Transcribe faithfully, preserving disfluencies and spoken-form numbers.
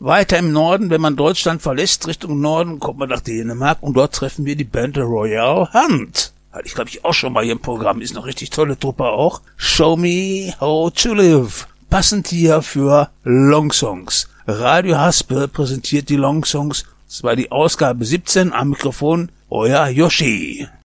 Weiter im Norden, wenn man Deutschland verlässt, Richtung Norden, kommt man nach Dänemark und dort treffen wir die Band Royal Hunt. Hatte ich, glaube ich, auch schon mal hier im Programm. Ist noch richtig tolle Truppe auch. Show Me How to Live. Passend hier für Longsongs. Radio Haspel präsentiert die Longsongs. Das war die Ausgabe siebzehn. Am Mikrofon euer Yoshi.